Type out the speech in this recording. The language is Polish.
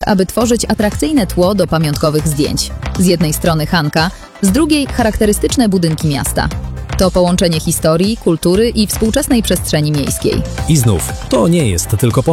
aby tworzyć atrakcyjne tło do pamiątkowych zdjęć. Z jednej strony Hanka, z drugiej charakterystyczne budynki miasta. To połączenie historii, kultury i współczesnej przestrzeni miejskiej. I znów, to nie jest tylko